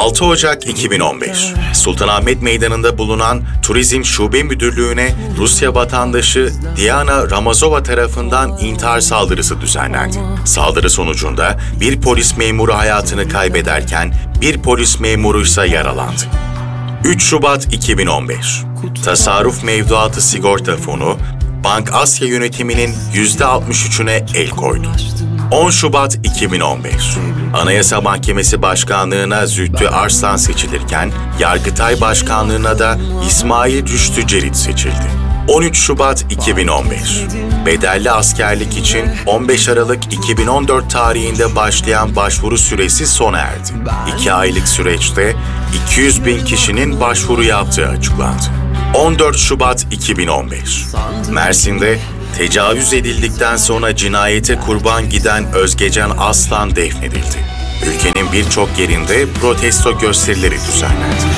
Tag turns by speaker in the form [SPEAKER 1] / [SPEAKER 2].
[SPEAKER 1] 6 Ocak 2015, Sultanahmet Meydanı'nda bulunan Turizm Şube Müdürlüğü'ne Rusya vatandaşı Diana Ramazova tarafından intihar saldırısı düzenlendi. Saldırı sonucunda bir polis memuru hayatını kaybederken bir polis memuru ise yaralandı. 3 Şubat 2015, Tasarruf Mevduatı Sigorta Fonu, Bank Asya yönetiminin %63'üne el koydu. 10 Şubat 2015, Anayasa Mahkemesi Başkanlığı'na Zühtü Arslan seçilirken, Yargıtay Başkanlığı'na da İsmail Rüştü Cerit seçildi. 13 Şubat 2015, bedelli askerlik için 15 Aralık 2014 tarihinde başlayan başvuru süresi sona erdi. 2 aylık süreçte 200.000 kişinin başvuru yaptığı açıklandı. 14 Şubat 2015, Mersin'de tecavüz edildikten sonra cinayete kurban giden Özgecan Aslan defnedildi. Ülkenin birçok yerinde protesto gösterileri düzenlendi.